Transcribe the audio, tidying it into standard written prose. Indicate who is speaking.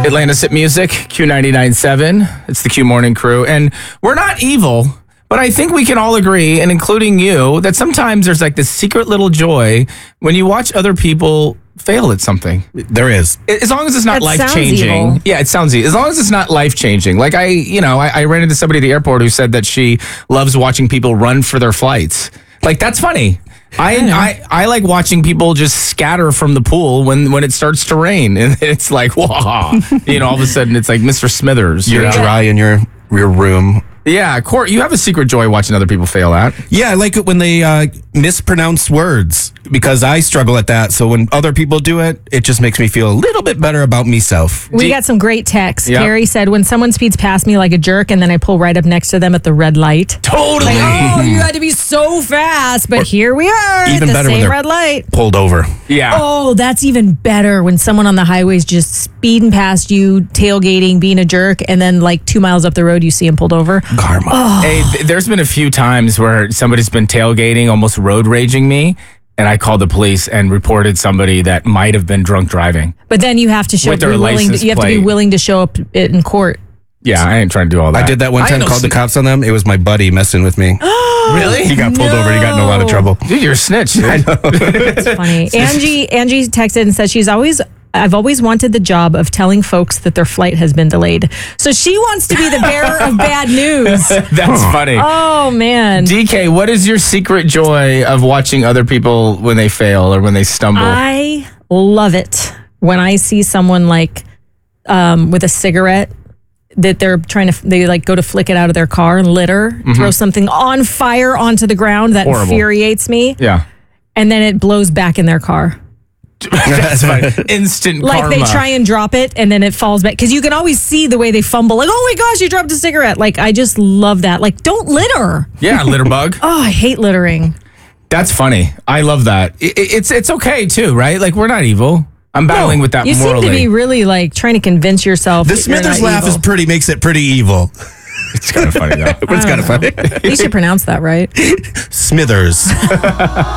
Speaker 1: Atlanta Sit Music, Q99.7. It's the Q Morning Crew. And we're not evil, but I think we can all agree, and including you, that sometimes there's like this secret little joy when you watch other people fail at something.
Speaker 2: There is.
Speaker 1: As long as it's not
Speaker 3: That sounds
Speaker 1: life-changing.
Speaker 3: evil.
Speaker 1: Yeah, it sounds evil. As long as it's not life-changing. Like I ran into somebody at the airport who said that she loves watching people run for their flights. Like, that's funny. I like watching people just scatter from the pool when it starts to rain, and it's like, whoa, all of a sudden it's like Mr. Smithers.
Speaker 2: You're dry in your room.
Speaker 1: Yeah, Court, you have a secret joy watching other people fail at.
Speaker 2: Yeah, I like it when they mispronounce words because I struggle at that. So when other people do it, it just makes me feel a little bit better about myself.
Speaker 3: We got some great texts.
Speaker 1: Yep.
Speaker 3: Carrie said, when someone speeds past me like a jerk and then I pull right up next to them at the red light.
Speaker 1: Totally.
Speaker 3: Like, oh, you had to be so fast, but here we are
Speaker 2: Even
Speaker 3: at the
Speaker 2: better when
Speaker 3: same
Speaker 2: they're
Speaker 3: red light.
Speaker 2: pulled over.
Speaker 1: Yeah.
Speaker 3: Oh, that's even better when someone on the highway is just speeding past you, tailgating, being a jerk, and then like 2 miles up the road, you see him pulled over.
Speaker 2: Karma.
Speaker 1: Hey, there's been a few times where somebody's been tailgating, almost road raging me, and I called the police and reported somebody that might have been drunk driving.
Speaker 3: But then you have to show
Speaker 1: With
Speaker 3: up.
Speaker 1: their license
Speaker 3: You have to be
Speaker 1: plate.
Speaker 3: willing to show up in court.
Speaker 1: Yeah, I ain't trying to do all that.
Speaker 2: I did that one time, called the cops on them. It was my buddy messing with me.
Speaker 1: Really?
Speaker 2: He got pulled over and he got in a lot of trouble.
Speaker 1: Dude, you're a snitch. Dude.
Speaker 3: It's funny. Angie texted and said I've always wanted the job of telling folks that their flight has been delayed. So she wants to be the bearer of bad news.
Speaker 1: That's funny.
Speaker 3: Oh, man.
Speaker 1: DK, what is your secret joy of watching other people when they fail or when they stumble?
Speaker 3: I love it when I see someone like with a cigarette that they like go to flick it out of their car and litter, throw something on fire onto the ground. That
Speaker 1: Horrible.
Speaker 3: infuriates me.
Speaker 1: Yeah.
Speaker 3: And then it blows back in their car.
Speaker 1: That's fine. Instant
Speaker 3: Like
Speaker 1: karma.
Speaker 3: they try and drop it and then it falls back. Because you can always see the way they fumble. Like, oh my gosh, you dropped a cigarette. Like, I just love that. Like, don't litter.
Speaker 1: Yeah, litter bug.
Speaker 3: Oh, I hate littering.
Speaker 1: That's funny. I love that. It's okay too, right? Like, we're not evil. I'm battling with that
Speaker 3: You
Speaker 1: morally.
Speaker 3: seem to be really like trying to convince yourself.
Speaker 2: The
Speaker 3: that you're
Speaker 2: Smithers
Speaker 3: not
Speaker 2: laugh
Speaker 3: evil.
Speaker 2: makes it pretty evil.
Speaker 1: It's kind of funny though.
Speaker 2: But it's kind of funny.
Speaker 3: You should pronounce that right.
Speaker 2: Smithers.